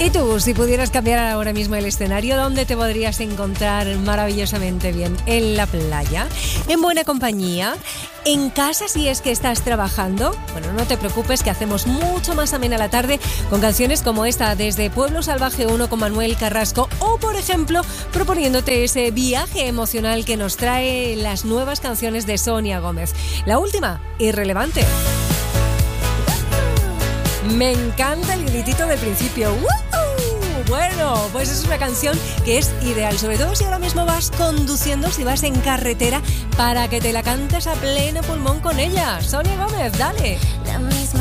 Y tú, si pudieras cambiar ahora mismo el escenario, ¿dónde te podrías encontrar maravillosamente bien? ¿En la playa? ¿En buena compañía? ¿En casa si es que estás trabajando? Bueno, no te preocupes, que hacemos mucho más amena la tarde con canciones como esta, desde Pueblo Salvaje 1 con Manuel Carrasco, o por ejemplo, proponiéndote ese viaje emocional que nos trae las nuevas canciones de Sonia Gómez. La última, Irrelevante. Me encanta el gritito del principio. Bueno, pues es una canción que es ideal, sobre todo si ahora mismo vas conduciendo, si vas en carretera, para que te la cantes a pleno pulmón con ella. Sonia Gómez, dale.